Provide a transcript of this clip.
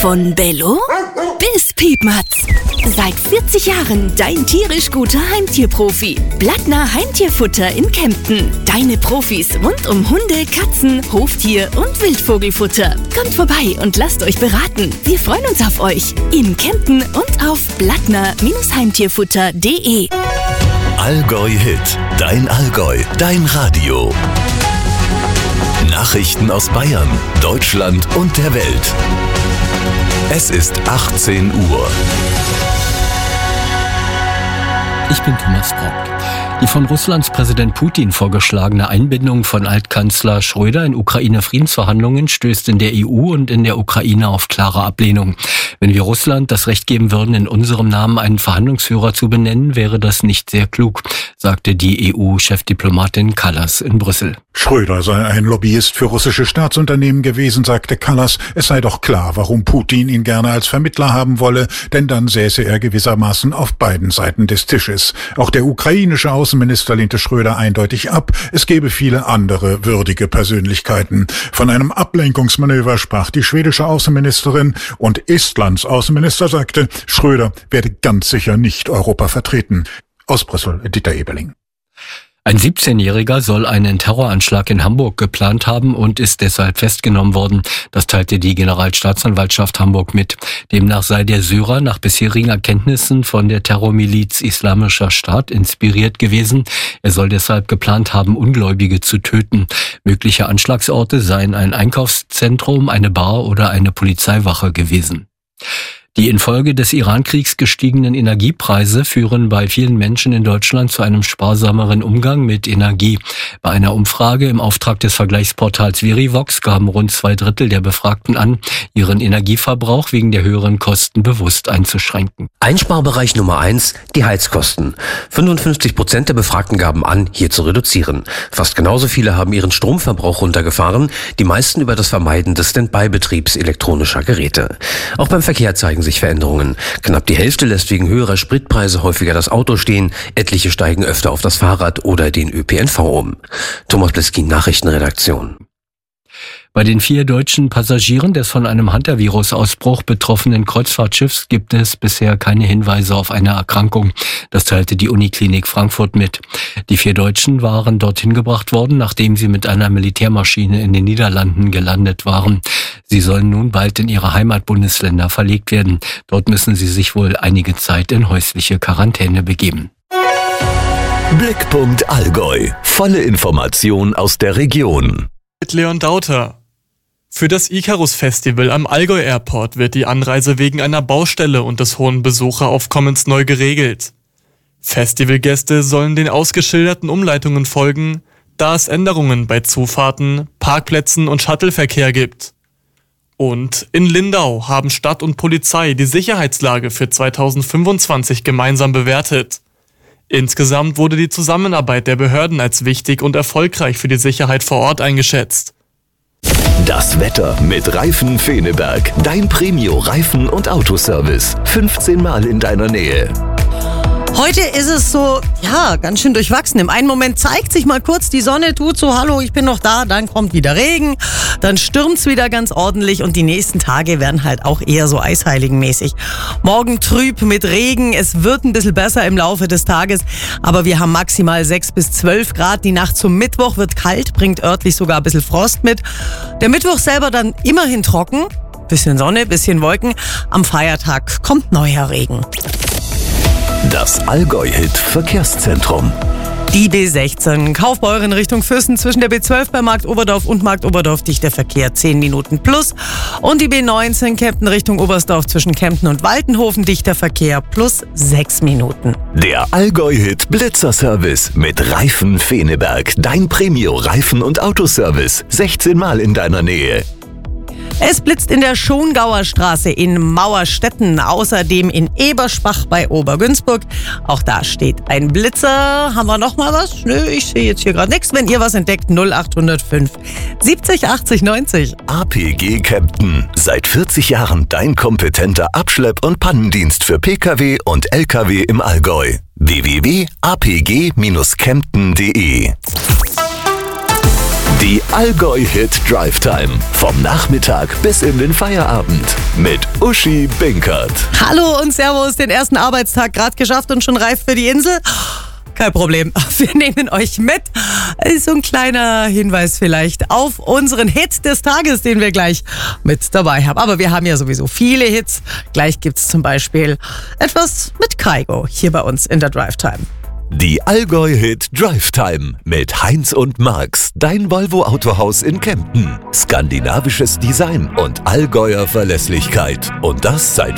Von Bello bis Piepmatz. Seit 40 Jahren dein tierisch guter Heimtierprofi. Blattner Heimtierfutter in Kempten. Deine Profis rund um Hunde, Katzen, Hoftier und Wildvogelfutter. Kommt vorbei und lasst euch beraten. Wir freuen uns auf euch. In Kempten und auf blattner-heimtierfutter.de. Allgäu Hit. Dein Allgäu. Dein Radio. Nachrichten aus Bayern, Deutschland und der Welt. Es ist 18 Uhr. Ich bin Thomas Brock. Die von Russlands Präsident Putin vorgeschlagene Einbindung von Altkanzler Schröder in Ukraine-Friedensverhandlungen stößt in der EU und in der Ukraine auf klare Ablehnung. Wenn wir Russland das Recht geben würden, in unserem Namen einen Verhandlungsführer zu benennen, wäre das nicht sehr klug, sagte die EU-Chefdiplomatin Kallas in Brüssel. Schröder sei ein Lobbyist für russische Staatsunternehmen gewesen, sagte Kallas. Es sei doch klar, warum Putin ihn gerne als Vermittler haben wolle, denn dann säße er gewissermaßen auf beiden Seiten des Tisches. Auch der ukrainische Außenminister lehnte Schröder eindeutig ab. Es gäbe viele andere würdige Persönlichkeiten. Von einem Ablenkungsmanöver sprach die schwedische Außenministerin und Estlands Außenminister sagte, Schröder werde ganz sicher nicht Europa vertreten. Aus Brüssel, Dieter Eberling. Ein 17-Jähriger soll einen Terroranschlag in Hamburg geplant haben und ist deshalb festgenommen worden. Das teilte die Generalstaatsanwaltschaft Hamburg mit. Demnach sei der Syrer nach bisherigen Erkenntnissen von der Terrormiliz Islamischer Staat inspiriert gewesen. Er soll deshalb geplant haben, Ungläubige zu töten. Mögliche Anschlagsorte seien ein Einkaufszentrum, eine Bar oder eine Polizeiwache gewesen. Die infolge des Iran-Kriegs gestiegenen Energiepreise führen bei vielen Menschen in Deutschland zu einem sparsameren Umgang mit Energie. Bei einer Umfrage im Auftrag des Vergleichsportals Verivox gaben rund 2/3 der Befragten an, ihren Energieverbrauch wegen der höheren Kosten bewusst einzuschränken. Einsparbereich Nummer 1, die Heizkosten. 55% der Befragten gaben an, hier zu reduzieren. Fast genauso viele haben ihren Stromverbrauch runtergefahren, die meisten über das Vermeiden des Standby-Betriebs elektronischer Geräte. Auch beim Verkehr zeigen sich Veränderungen. Knapp die Hälfte lässt wegen höherer Spritpreise häufiger das Auto stehen, etliche steigen öfter auf das Fahrrad oder den ÖPNV um. Thomas Bleskin, Nachrichtenredaktion. Bei den 4 deutschen Passagieren des von einem Hantavirus-Ausbruch betroffenen Kreuzfahrtschiffs gibt es bisher keine Hinweise auf eine Erkrankung. Das teilte die Uniklinik Frankfurt mit. Die 4 Deutschen waren dorthin gebracht worden, nachdem sie mit einer Militärmaschine in den Niederlanden gelandet waren. Sie sollen nun bald in ihre Heimatbundesländer verlegt werden. Dort müssen sie sich wohl einige Zeit in häusliche Quarantäne begeben. Blickpunkt Allgäu. Volle Information aus der Region. Mit Leon Dauter. Für das Icarus-Festival am Allgäu Airport wird die Anreise wegen einer Baustelle und des hohen Besucheraufkommens neu geregelt. Festivalgäste sollen den ausgeschilderten Umleitungen folgen, da es Änderungen bei Zufahrten, Parkplätzen und Shuttleverkehr gibt. Und in Lindau haben Stadt und Polizei die Sicherheitslage für 2025 gemeinsam bewertet. Insgesamt wurde die Zusammenarbeit der Behörden als wichtig und erfolgreich für die Sicherheit vor Ort eingeschätzt. Das Wetter mit Reifen Feneberg. Dein Premio-Reifen- und Autoservice. 15 Mal in deiner Nähe. Heute ist es so, ganz schön durchwachsen. Im einen Moment zeigt sich mal kurz die Sonne, tut so, hallo, ich bin noch da, dann kommt wieder Regen, dann stürmt's wieder ganz ordentlich und die nächsten Tage werden halt auch eher so eisheiligenmäßig. Morgen trüb mit Regen, es wird ein bisschen besser im Laufe des Tages, aber wir haben maximal 6 bis 12 Grad. Die Nacht zum Mittwoch wird kalt, bringt örtlich sogar ein bisschen Frost mit. Der Mittwoch selber dann immerhin trocken, bisschen Sonne, bisschen Wolken. Am Feiertag kommt neuer Regen. Das Allgäu-Hit Verkehrszentrum. Die B16 Kaufbeuren Richtung Füssen zwischen der B12 bei Markt Oberdorf und Markt Oberdorf dichter Verkehr 10 Minuten plus. Und die B19 Kempten Richtung Oberstdorf zwischen Kempten und Waltenhofen dichter Verkehr plus 6 Minuten. Der Allgäu-Hit Blitzerservice mit Reifen Feneberg. Dein Premio-Reifen- und Autoservice. 16 Mal in deiner Nähe. Es blitzt in der Schongauer Straße in Mauerstetten, außerdem in Eberspach bei Obergünzburg. Auch da steht ein Blitzer. Haben wir noch mal was? Nö, ich sehe jetzt hier gerade nichts. Wenn ihr was entdeckt, 0805 70 80 90. APG Kempten. Seit 40 Jahren dein kompetenter Abschlepp- und Pannendienst für Pkw und Lkw im Allgäu. www.apg-kempten.de Die Allgäu-Hit Drive Time. Vom Nachmittag bis in den Feierabend. Mit Uschi Binkert. Hallo und Servus, den ersten Arbeitstag gerade geschafft und schon reif für die Insel? Kein Problem, wir nehmen euch mit. Ist so ein kleiner Hinweis vielleicht auf unseren Hit des Tages, den wir gleich mit dabei haben. Aber wir haben ja sowieso viele Hits. Gleich gibt's zum Beispiel etwas mit Kaigo hier bei uns in der Drive Time. Die Allgäu-Hit Drive Time mit Heinz und Marx, dein Volvo-Autohaus in Kempten. Skandinavisches Design und Allgäuer Verlässlichkeit. Und das seit